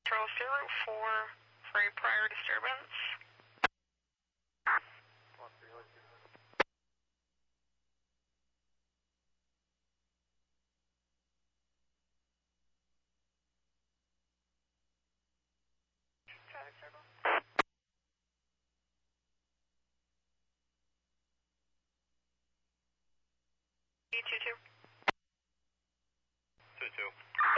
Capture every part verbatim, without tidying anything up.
Control zero four for a prior disturbance. two two. two two.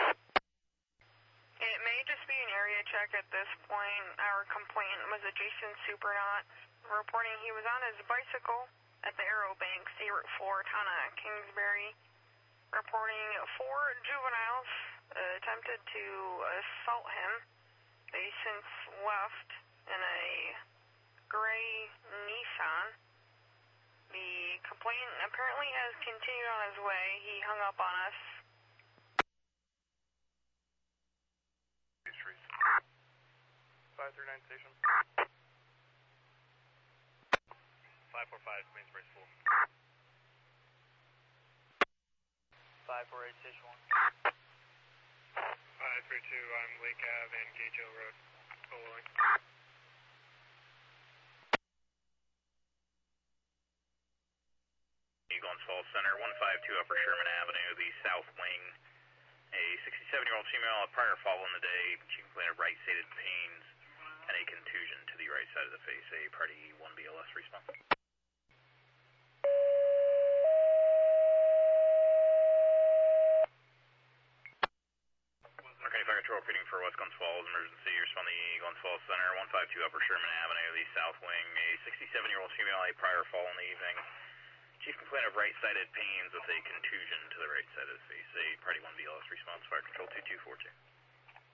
It may just be an area check at this point. Our complainant was a Jason Supernaut, reporting he was on his bicycle at the Arrow Bank, State Route four, town of Kingsbury, reporting four juveniles uh, attempted to assault him. They since left in a gray Nissan. The complainant apparently has continued on his way. He hung up on us. five three nine station. five four five, Mainsbury School. five four eight, station one. five three two, I'm Lake Ave and Gage Hill Road. Following. Glens Falls Center, one five two Upper Sherman Avenue, the south wing. A sixty-seven-year-old female, a prior fall in the day. She complained of right-sided pains and a contusion to the right side of the face. A party one B L S response. Okay, Fire Control repeating for West Glens Falls, emergency. You're responding to Glens Falls Center, one five two Upper Sherman Avenue, the south wing. A sixty-seven-year-old female, a prior fall in the evening. Chief complained of right-sided pains with a contusion to the right side of the face. A party one B L S response, Fire Control two two four two.